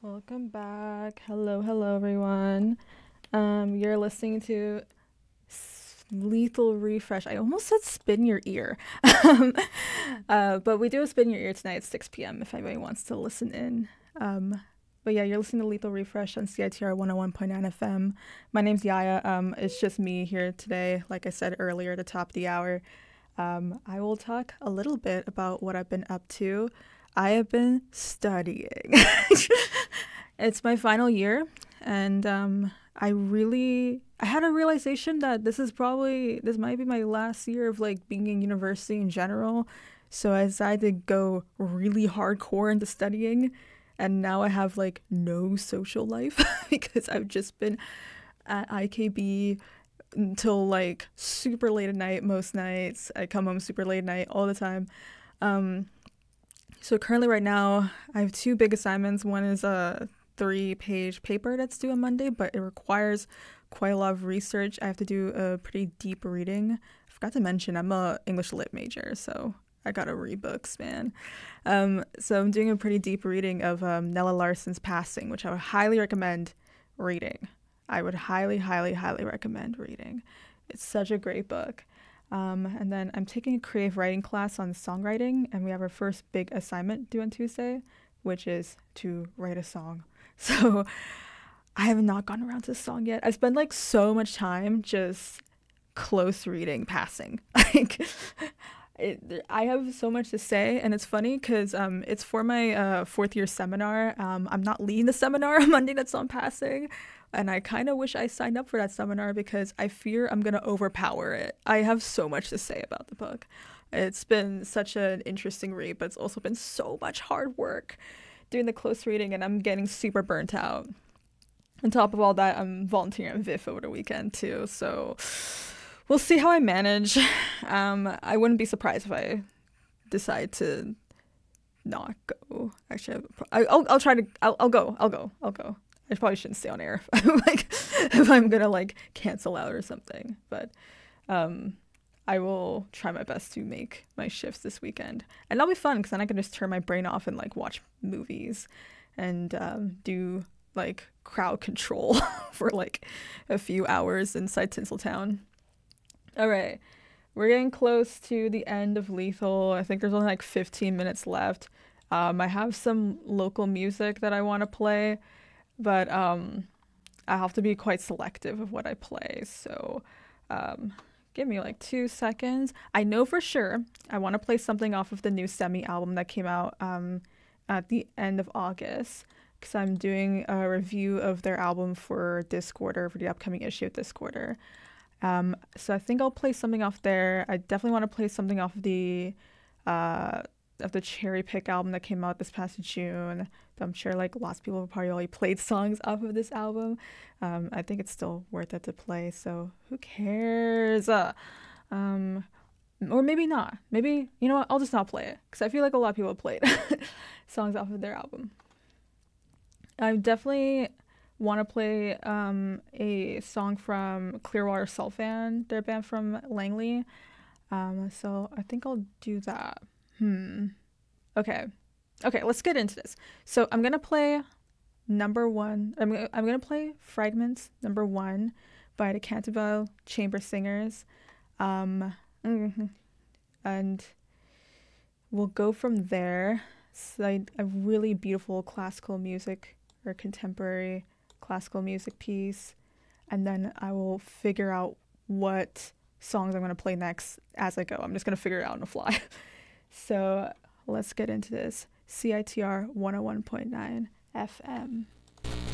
Welcome back. Hello, everyone. You're listening to Lethal Refresh. I almost said spin your ear. um, but we do a spin your ear tonight at 6 p.m. if anybody wants to listen in. But yeah, you're listening to Lethal Refresh on CITR 101.9 FM. My name's Yaya. It's just me here today. Like I said earlier at the top of the hour, I will talk a little bit about what I've been up to. I have been studying. It's my final year, and I had a realization that this might be my last year of like being in university in general. So I decided to go really hardcore into studying, and now I have like no social life because I've just been at IKB until like super late at night most nights. I come home super late at night all the time. Um, so currently right now I have two big assignments. One is a 3-page paper that's due on Monday, but it requires quite a lot of research. I have to do a pretty deep reading. I forgot to mention I'm a English lit major, so I gotta read books, man. So I'm doing a pretty deep reading of Nella Larson's Passing, which I would highly recommend reading. I would highly, highly, highly recommend reading. It's such a great book. And then I'm taking a creative writing class on songwriting, and we have our first big assignment due on Tuesday, which is to write a song. So I have not gotten around to the song yet. I spend like so much time just close reading Passing. Like I have so much to say, and it's funny because it's for my fourth year seminar. I'm not leading the seminar on Monday that's on Passing, and I kind of wish I signed up for that seminar because I fear I'm gonna overpower it. I have so much to say about the book. It's been such an interesting read, but it's also been so much hard work doing the close reading, and I'm getting super burnt out. On top of all that, I'm volunteering at VIF over the weekend too, so we'll see how I manage. I wouldn't be surprised if I decide to not go. Actually, I'll try to. I'll go. I'll go. I probably shouldn't stay on air if I'm like if I'm gonna like cancel out or something. But um, I will try my best to make my shifts this weekend, and that'll be fun because then I can just turn my brain off and like watch movies and do like crowd control for like a few hours inside Tinseltown. All right, we're getting close to the end of Lethal. I think there's only like 15 minutes left. I have some local music that I want to play, but I have to be quite selective of what I play. So um, give me like 2 seconds. I know for sure I want to play something off of the new Semi album that came out at the end of August because I'm doing a review of their album for Discorder for the upcoming issue of Discorder. So I think I'll play something off there. I definitely want to play something off uh, of the Cherry Pick album that came out this past June. I'm sure like lots of people have probably already played songs off of this album. I think it's still worth it to play. So who cares? Um, or maybe not. Maybe you know what? I'll just not play it because I feel like a lot of people have played songs off of their album. I definitely want to play a song from Clearwater Sulfan, their band from Langley. So I think I'll do that. Okay. Okay, let's get into this. So I'm gonna play number one. I'm gonna play Fragments number one by the Canterville Chamber Singers. Um, mhm, and we'll go from there. So a really beautiful classical music or contemporary classical music piece, and then I will figure out what songs I'm gonna play next as I go. I'm just gonna figure it out on the fly. So let's get into this. CITR 101.9 FM.